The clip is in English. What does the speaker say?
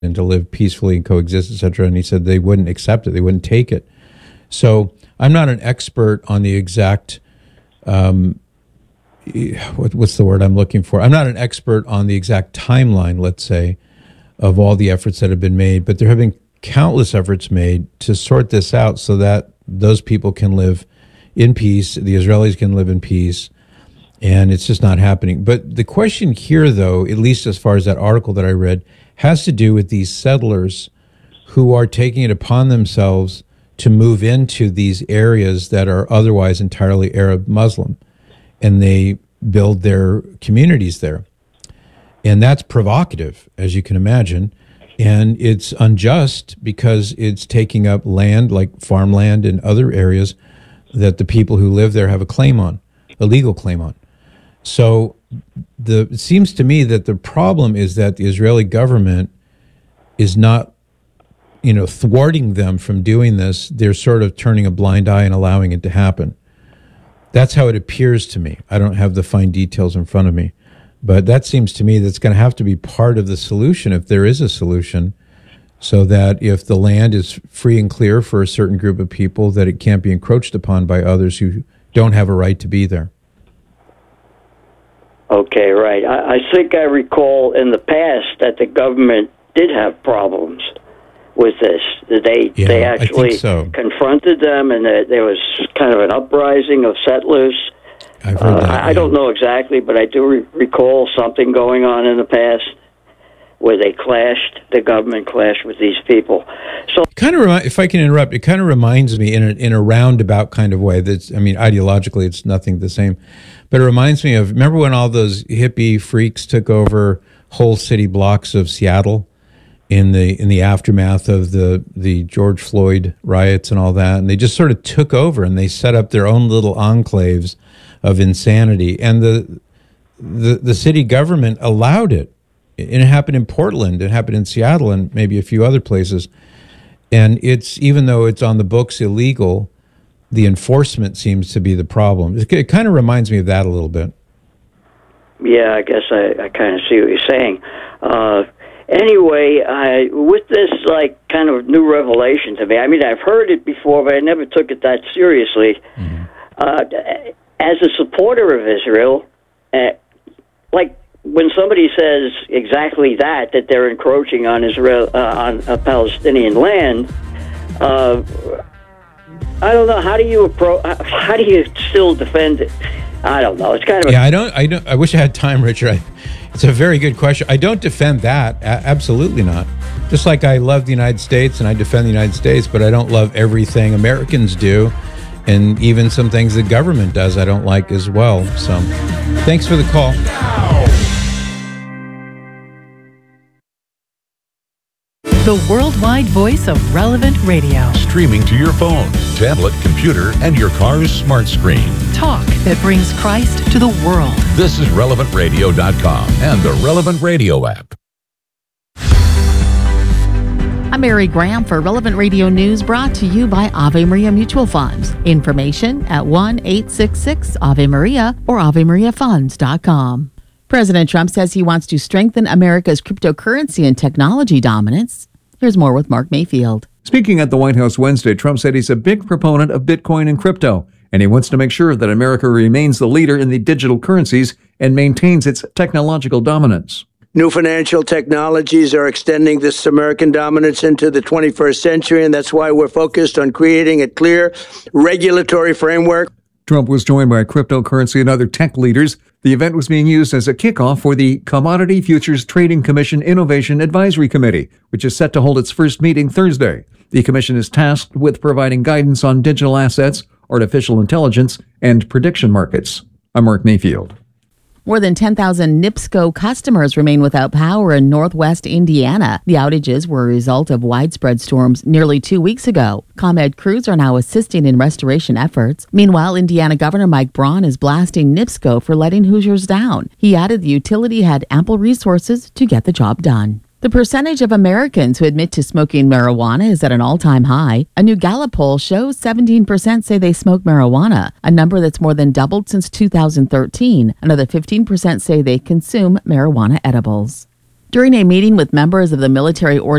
and to live peacefully and coexist, etc. And he said they wouldn't accept it. They wouldn't take it. So I'm not an expert on the exact, what's the word I'm looking for? I'm not an expert on the exact timeline, let's say, of all the efforts that have been made, but there have been countless efforts made to sort this out so that those people can live in peace, the Israelis can live in peace, and it's just not happening. But the question here, though, at least as far as that article that I read, has to do with these settlers who are taking it upon themselves to move into these areas that are otherwise entirely Arab Muslim, and they build their communities there. And that's provocative, as you can imagine, and it's unjust because it's taking up land like farmland and other areas that the people who live there have a claim on, a legal claim on. So it seems to me that the problem is that the Israeli government is not, thwarting them from doing this. They're sort of turning a blind eye and allowing it to happen. That's how it appears to me. I don't have the fine details in front of me, but that seems to me that's going to have to be part of the solution, if there is a solution, so that if the land is free and clear for a certain group of people, that it can't be encroached upon by others who don't have a right to be there. Okay, right. I think I recall in the past that the government did have problems with this. They actually confronted them, and there was kind of an uprising of settlers. I've heard that. I don't know exactly, but I do recall something going on in the past where the government clashed with these people. So, if I can interrupt, it kind of reminds me in a roundabout kind of way. Ideologically, it's nothing the same, but it reminds me of, remember when all those hippie freaks took over whole city blocks of Seattle in the aftermath of the George Floyd riots and all that, and they just sort of took over and they set up their own little enclaves of insanity, and the city government allowed it. And it happened in Portland, it happened in Seattle, and maybe a few other places. And even though it's on the books illegal, the enforcement seems to be the problem. It kind of reminds me of that a little bit. Yeah, I guess I kind of see what you're saying. Anyway, with this kind of new revelation to me, I mean, I've heard it before, but I never took it that seriously. Mm-hmm. As a supporter of Israel, when somebody says exactly that they're encroaching on Israel, on a Palestinian land, I don't know. How do you still defend it? I don't know. It's kind of I wish I had time, Richard. It's a very good question. I don't defend that. Absolutely not. Just like I love the United States and I defend the United States, but I don't love everything Americans do, and even some things the government does I don't like as well. So, thanks for the call. The worldwide voice of Relevant Radio. Streaming to your phone, tablet, computer, and your car's smart screen. Talk that brings Christ to the world. This is RelevantRadio.com and the Relevant Radio app. I'm Mary Graham for Relevant Radio News, brought to you by Ave Maria Mutual Funds. Information at 1-866-AVE-MARIA or AveMariaFunds.com. President Trump says he wants to strengthen America's cryptocurrency and technology dominance. Here's more with Mark Mayfield. Speaking at the White House Wednesday, Trump said he's a big proponent of Bitcoin and crypto, and he wants to make sure that America remains the leader in the digital currencies and maintains its technological dominance. New financial technologies are extending this American dominance into the 21st century, and that's why we're focused on creating a clear regulatory framework. Trump was joined by cryptocurrency and other tech leaders. The event was being used as a kickoff for the Commodity Futures Trading Commission Innovation Advisory Committee, which is set to hold its first meeting Thursday. The commission is tasked with providing guidance on digital assets, artificial intelligence, and prediction markets. I'm Mark Mayfield. More than 10,000 NIPSCO customers remain without power in northwest Indiana. The outages were a result of widespread storms nearly 2 weeks ago. ComEd crews are now assisting in restoration efforts. Meanwhile, Indiana Governor Mike Braun is blasting NIPSCO for letting Hoosiers down. He added the utility had ample resources to get the job done. The percentage of Americans who admit to smoking marijuana is at an all-time high. A new Gallup poll shows 17% say they smoke marijuana, a number that's more than doubled since 2013. Another 15% say they consume marijuana edibles. During a meeting with members of the military